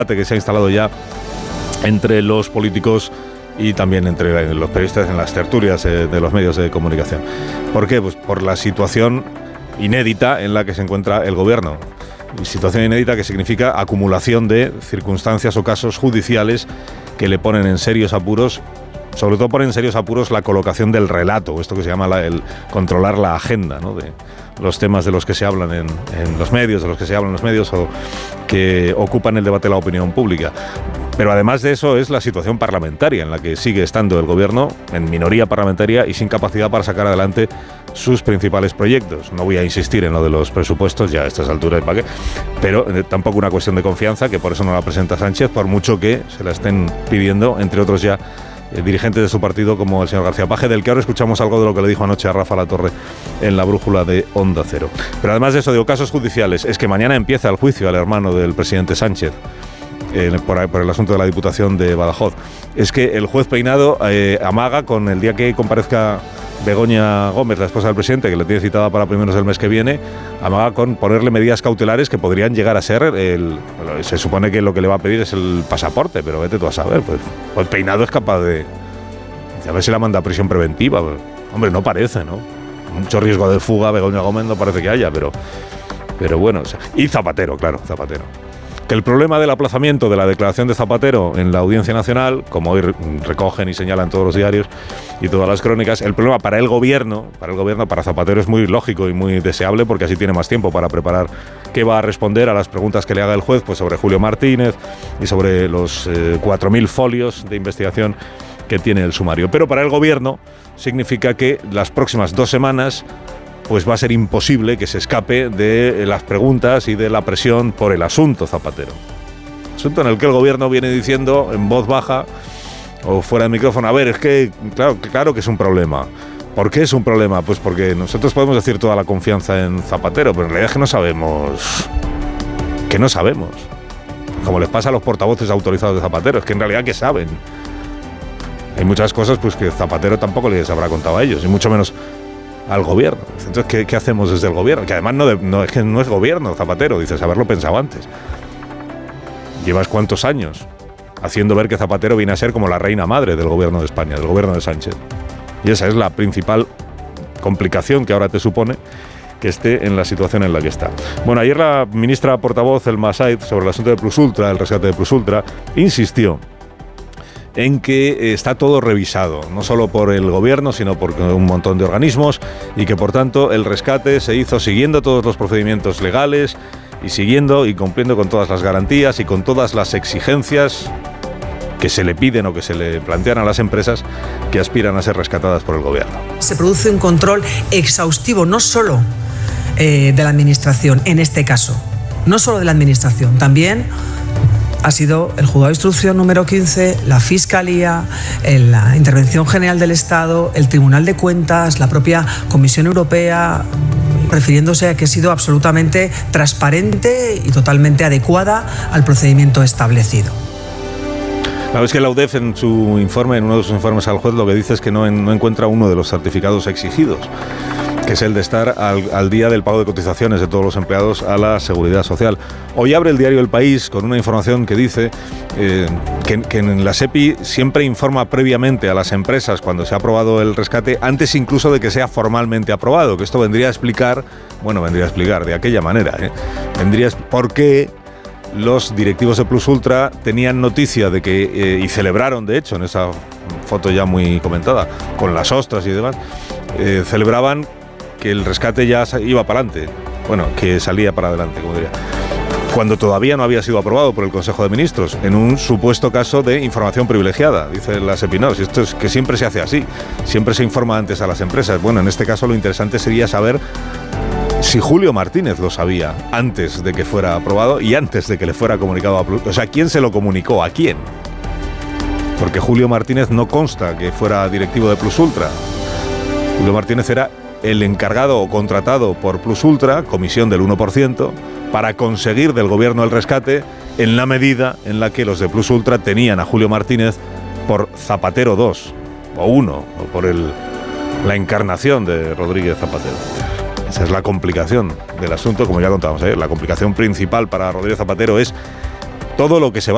que se ha instalado ya entre los políticos y también entre los periodistas en las tertulias de los medios de comunicación. ¿Por qué? Pues por la situación inédita en la que se encuentra el gobierno. Situación inédita que significa acumulación de circunstancias o casos judiciales que le ponen en serios apuros. Sobre todo pone en serios apuros la colocación del relato, esto que se llama el controlar la agenda, ¿no?, de los temas de los que se hablan en los medios, o que ocupan el debate de la opinión pública. Pero además de eso es la situación parlamentaria en la que sigue estando el gobierno en minoría parlamentaria y sin capacidad para sacar adelante sus principales proyectos. No voy a insistir en lo de los presupuestos ya a estas alturas, ¿para qué? Pero tampoco una cuestión de confianza, que por eso no la presenta Sánchez, por mucho que se la estén pidiendo, entre otros ya, dirigentes de su partido como el señor García Paje, del que ahora escuchamos algo de lo que le dijo anoche a Rafa Latorre en la brújula de Onda Cero. Pero además de eso, digo, casos judiciales, es que mañana empieza el juicio al hermano del presidente Sánchez por el asunto de la Diputación de Badajoz. Es que el juez Peinado amaga con el día que comparezca Begoña Gómez, la esposa del presidente, que le tiene citada para primeros del mes que viene, amaga con ponerle medidas cautelares que podrían llegar a ser se supone que lo que le va a pedir es el pasaporte, pero vete tú a saber, pues Peinado es capaz de a ver si la manda a prisión preventiva. Hombre, no parece, ¿no? Mucho riesgo de fuga Begoña Gómez no parece que haya, pero bueno, o sea, y Zapatero, claro, Zapatero. Que el problema del aplazamiento de la declaración de Zapatero en la Audiencia Nacional, como hoy recogen y señalan todos los diarios y todas las crónicas, el problema para el gobierno, para Zapatero es muy lógico y muy deseable, porque así tiene más tiempo para preparar qué va a responder a las preguntas que le haga el juez, pues sobre Julio Martínez y sobre los 4.000 folios de investigación que tiene el sumario. Pero para el gobierno significa que las próximas 2 semanas pues va a ser imposible que se escape de las preguntas y de la presión por el asunto Zapatero. Asunto en el que el gobierno viene diciendo en voz baja o fuera de micrófono, a ver, es que claro que es un problema. ¿Por qué es un problema? Pues porque nosotros podemos decir toda la confianza en Zapatero, pero en realidad es que no sabemos. Como les pasa a los portavoces autorizados de Zapatero, es que en realidad ¿qué saben? Hay muchas cosas pues que Zapatero tampoco les habrá contado a ellos, y mucho menos al gobierno. Entonces, ¿qué hacemos desde el gobierno? Que además es que no es gobierno Zapatero, dices, haberlo pensado antes. Llevas cuántos años haciendo ver que Zapatero viene a ser como la reina madre del gobierno de España, del gobierno de Sánchez. Y esa es la principal complicación que ahora te supone que esté en la situación en la que está. Bueno, ayer la ministra portavoz, Elma Said, sobre el asunto de Plus Ultra, el rescate de Plus Ultra, insistió en que está todo revisado, no solo por el gobierno, sino por un montón de organismos, y que por tanto el rescate se hizo siguiendo todos los procedimientos legales y siguiendo y cumpliendo con todas las garantías y con todas las exigencias que se le piden o que se le plantean a las empresas que aspiran a ser rescatadas por el gobierno. Se produce un control exhaustivo, no solo de la Administración, en este caso, no solo de la Administración, también ha sido el Juzgado de Instrucción número 15, la Fiscalía, la Intervención General del Estado, el Tribunal de Cuentas, la propia Comisión Europea, refiriéndose a que ha sido absolutamente transparente y totalmente adecuada al procedimiento establecido. Claro, es que la UDEF en su informe, en uno de sus informes al juez, lo que dice es que no encuentra uno de los certificados exigidos, que es el de estar al día del pago de cotizaciones de todos los empleados a la Seguridad Social. Hoy abre el diario El País con una información que dice que en la SEPI siempre informa previamente a las empresas cuando se ha aprobado el rescate, antes incluso de que sea formalmente aprobado, que esto vendría a explicar de aquella manera, por qué los directivos de Plus Ultra tenían noticia de que, y celebraron de hecho en esa foto ya muy comentada, con las ostras y demás, celebraban que el rescate ya iba para adelante, que salía para adelante, como diría, cuando todavía no había sido aprobado por el Consejo de Ministros, en un supuesto caso de información privilegiada, dice la SEPI. No, si esto es que siempre se hace así, siempre se informa antes a las empresas. Bueno, en este caso lo interesante sería saber si Julio Martínez lo sabía antes de que fuera aprobado y antes de que le fuera comunicado a Plus. O sea, ¿quién se lo comunicó? ¿A quién? Porque Julio Martínez no consta que fuera directivo de Plus Ultra. Julio Martínez era el encargado o contratado por Plus Ultra, comisión del 1%, para conseguir del gobierno el rescate en la medida en la que los de Plus Ultra tenían a Julio Martínez por Zapatero 2 o 1, o por la encarnación de Rodríguez Zapatero. Esa es la complicación del asunto, como ya contábamos ayer. La complicación principal para Rodríguez Zapatero es todo lo que se va